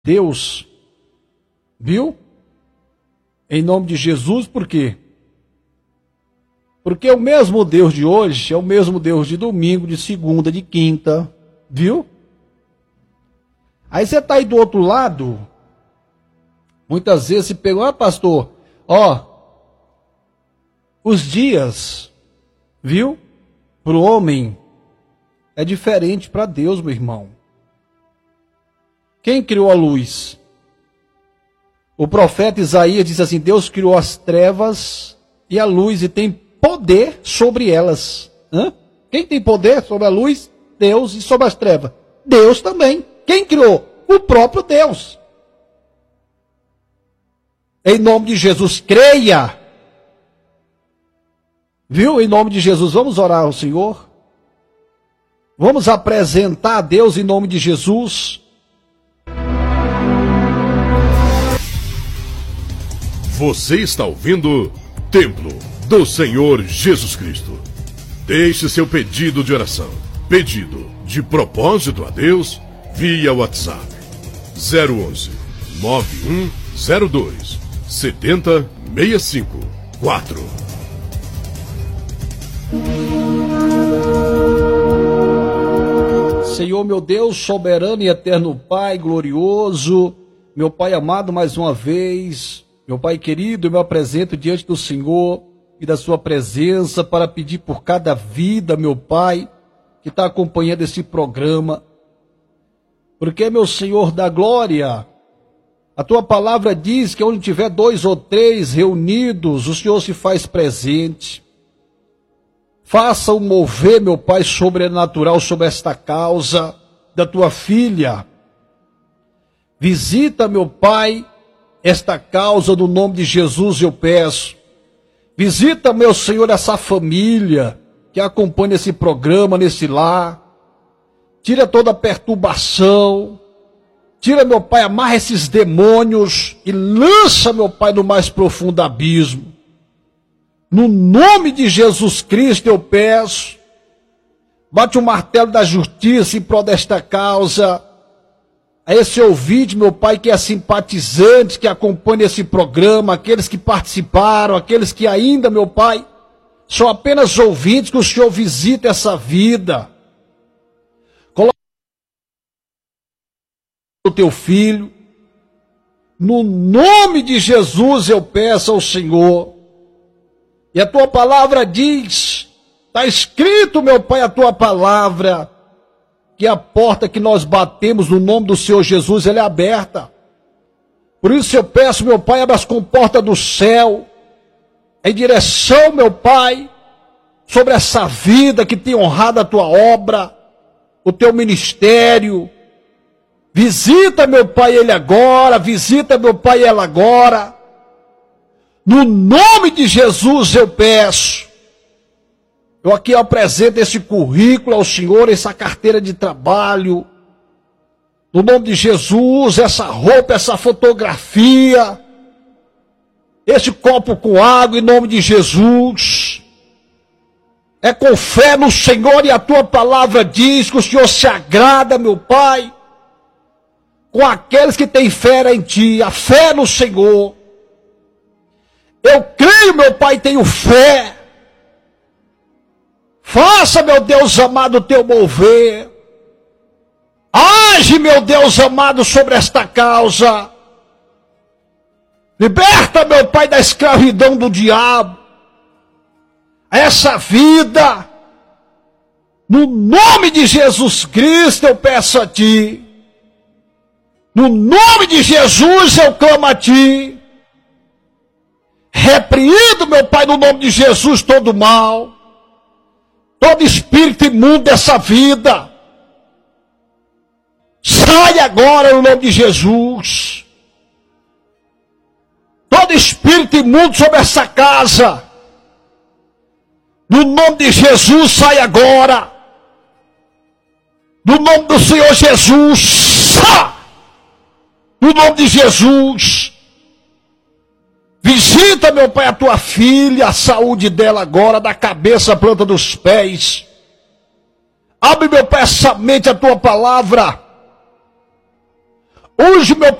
Deus, viu? Em nome de Jesus, por quê? Porque o mesmo Deus de hoje é o mesmo Deus de domingo, de segunda, de quinta, viu? Aí você está aí do outro lado, muitas vezes se pegou, pastor, os dias, viu? Para o homem é diferente para Deus, meu irmão. Quem criou a luz? O profeta Isaías diz assim: Deus criou as trevas e a luz e tem poder sobre elas. Quem tem poder sobre a luz? Deus. E sobre as trevas? Deus também. Quem criou? O próprio Deus. Em nome de Jesus, creia. Viu? Em nome de Jesus, vamos orar ao Senhor. Vamos apresentar a Deus em nome de Jesus. Você está ouvindo Templo do Senhor Jesus Cristo. Deixe seu pedido de oração, pedido de propósito a Deus via WhatsApp 011 9102 7065 4. Senhor, meu Deus, soberano e eterno Pai, glorioso, meu Pai amado, mais uma vez, meu Pai querido, eu me apresento diante do Senhor e da sua presença para pedir por cada vida, meu Pai, que está acompanhando esse programa. Porque, meu Senhor da glória, a tua palavra diz que onde tiver 2 ou 3 reunidos, o Senhor se faz presente. Faça um mover, meu Pai, sobrenatural sobre esta causa da tua filha. Visita, meu Pai, esta causa no nome de Jesus, eu peço. Visita, meu Senhor, essa família que acompanha esse programa, nesse lar. Tira toda a perturbação. Tira, meu Pai, amarra esses demônios e lança, meu Pai, no mais profundo abismo. No nome de Jesus Cristo eu peço. Bate o martelo da justiça em prol desta causa. A esse ouvinte, meu Pai, que é simpatizante, que acompanha esse programa, aqueles que participaram, aqueles que ainda, meu Pai, são apenas ouvintes, que o Senhor visita essa vida. Coloca o teu filho. No nome de Jesus eu peço ao Senhor. E a tua palavra diz, está escrito, meu Pai, a tua palavra, que a porta que nós batemos no nome do Senhor Jesus, ela é aberta. Por isso eu peço, meu Pai, abra as comportas do céu, em direção, meu Pai, sobre essa vida que tem honrado a tua obra, o teu ministério. Visita, meu Pai, ele agora, visita, meu Pai, ela agora. No nome de Jesus eu peço. Eu aqui apresento esse currículo ao Senhor, essa carteira de trabalho. No nome de Jesus, essa roupa, essa fotografia. Esse copo com água, em nome de Jesus. É com fé no Senhor, e a tua palavra diz que o Senhor se agrada, meu Pai, com aqueles que têm fé em ti, a fé no Senhor. Eu creio, meu Pai, tenho fé. Faça, meu Deus amado, o teu mover. Age, meu Deus amado, sobre esta causa. Liberta, meu Pai, da escravidão do diabo. Essa vida, no nome de Jesus Cristo, eu peço a ti. No nome de Jesus, eu clamo a ti. Repreendo, meu Pai, no nome de Jesus, todo mal, todo espírito imundo dessa vida. Sai agora no nome de Jesus. Todo espírito imundo sobre essa casa, no nome de Jesus, sai agora. No nome do Senhor Jesus, no nome de Jesus. Visita, meu Pai, a tua filha, a saúde dela agora, da cabeça à planta dos pés. Abre, meu Pai, essa mente, a tua palavra. Hoje, meu